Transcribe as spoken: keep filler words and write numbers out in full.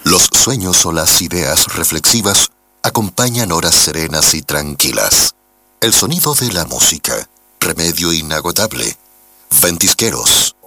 Los sueños o las ideas reflexivas acompañan horas serenas y tranquilas. El sonido de la música, remedio inagotable. Ventisqueros.